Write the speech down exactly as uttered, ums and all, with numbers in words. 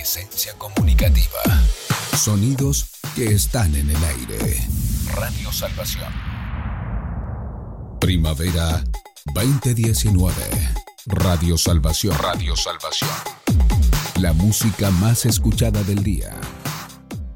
esencia comunicativa. Sonidos que están en el aire. Radio Salvación. Primavera veinte diecinueve. Radio Salvación. Radio Salvación. La música más escuchada del día.